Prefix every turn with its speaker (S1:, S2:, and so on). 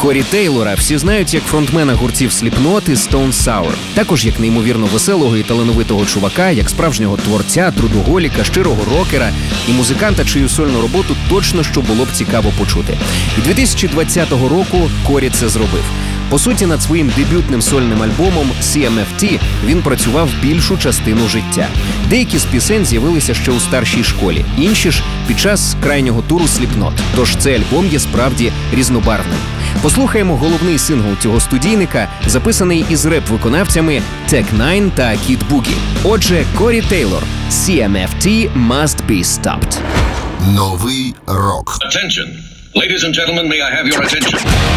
S1: Корі Тейлора всі знають як фронтмена гуртів Slipknot і Stone Sour. Також як неймовірно веселого і талановитого чувака, як справжнього творця, трудоголіка, щирого рокера і музиканта, чию сольну роботу точно що було б цікаво почути. І 2020 року Корі це зробив. По суті, над своїм дебютним сольним альбомом CMFT він працював більшу частину життя. Деякі з пісень з'явилися ще у старшій школі, інші ж під час крайнього туру Slipknot. Тож цей альбом є справді різнобарвним. Послухаємо головний сингл цього студійника, записаний із реп-виконавцями Tech Nine та Kid Boogie. Отже, Корі Тейлор, CMFT Must Be Stopped.
S2: Новий рок.
S3: Attention. Ladies and gentlemen, may I have your attention?